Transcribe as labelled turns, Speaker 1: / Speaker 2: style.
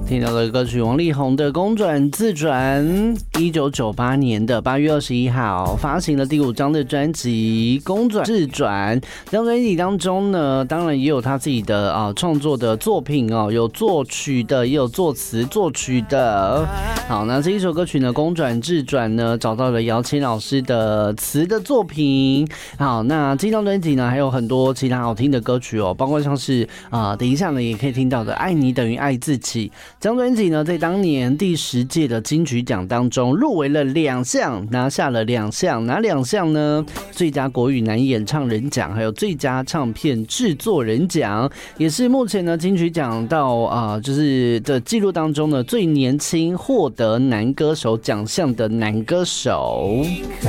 Speaker 1: 听到的歌曲王力宏的《公转自转》，1998年的8月21号发行了第5张的专辑《公转自转》。这张专辑当中呢，当然也有他自己的创作的作品哦，有作曲的，也有作词作曲的。好，那这一首歌曲呢，《公转自转》呢，找到了姚谦老师的词的作品。好，那这张专辑呢，还有很多其他好听的歌曲哦，包括像是等一下呢也可以听到的《爱你等于爱自己》。这张专辑呢，在当年第10届的金曲奖当中入围了2项，拿下了2项，哪2项呢？最佳国语男演唱人奖，还有最佳唱片制作人奖，也是目前呢金曲奖到就是的记录当中呢最年轻获得男歌手奖项的男歌手。